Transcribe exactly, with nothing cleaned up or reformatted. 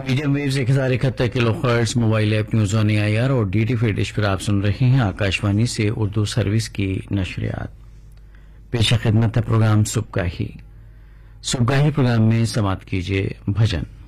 Medium waves एक हजार इकहत्तर kilo hertz mobile app news on AIR और डीटी फ्री डिश पर आप सुन रहे हैं आकाशवाणी से उर्दू सर्विस की नशरियात। पेशा खिदमत है प्रोग्राम सुबह ही। सुबह ही प्रोग्राम में समाप्त कीजिए भजन।